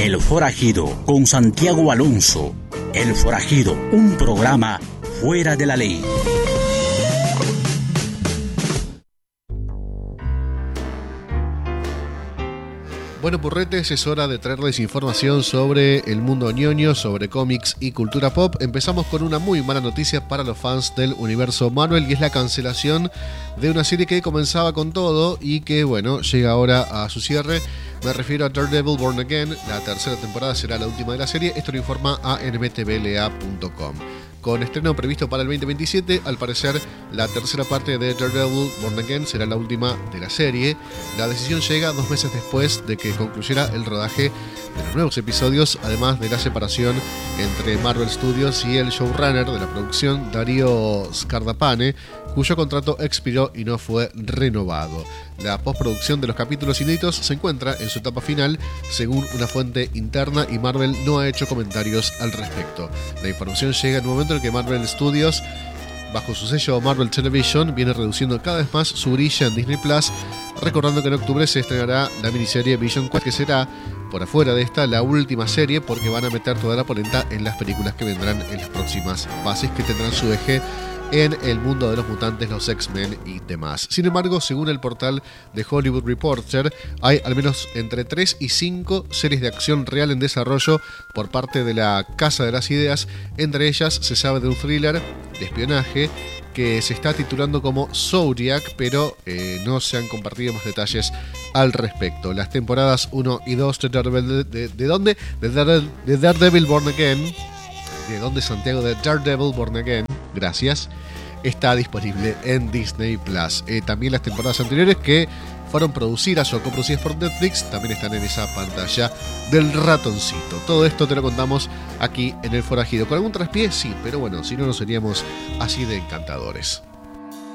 El Forajido con Santiago Alonso. El Forajido, un programa fuera de la ley. Bueno, purretes, es hora de traerles información sobre el mundo ñoño, sobre cómics y cultura pop. Empezamos con una muy mala noticia para los fans del universo Marvel, y es la cancelación de una serie que comenzaba con todo y que, bueno, llega ahora a su cierre. Me refiero a Daredevil Born Again. La tercera temporada será la última de la serie. Esto lo informa a nbtbla.com. Con estreno previsto para el 2027, al parecer la tercera parte de Daredevil Born Again será la última de la serie. La decisión llega 2 meses después de que concluyera el rodaje de los nuevos episodios, además de la separación entre Marvel Studios y el showrunner de la producción, Dario Scardapane, cuyo contrato expiró y no fue renovado. La postproducción de los capítulos inéditos se encuentra en su etapa final, según una fuente interna, y Marvel no ha hecho comentarios al respecto. La información llega en un momento en que Marvel Studios, bajo su sello Marvel Television, viene reduciendo cada vez más su grilla en Disney Plus, recordando que en octubre se estrenará la miniserie Vision Quest, que será, por afuera de esta, la última serie, porque van a meter toda la polenta en las películas que vendrán en las próximas fases, que tendrán su eje en el mundo de los mutantes, los X-Men y demás. Sin embargo, según el portal de Hollywood Reporter, hay al menos entre 3 y 5 series de acción real en desarrollo por parte de la Casa de las Ideas. Entre ellas se sabe de un thriller de espionaje que se está titulando como Zodiac, pero no se han compartido más detalles al respecto. Las temporadas 1 y 2 de Daredevil, de Daredevil Born Again, ¿de dónde, Santiago? De Daredevil Born Again, gracias, está disponible en Disney Plus. También las temporadas anteriores, que fueron producidas o coproducidas por Netflix, también están en esa pantalla del ratoncito. Todo esto te lo contamos aquí en El Forajido. Con algún traspié, sí, pero bueno, si no, no seríamos así de encantadores.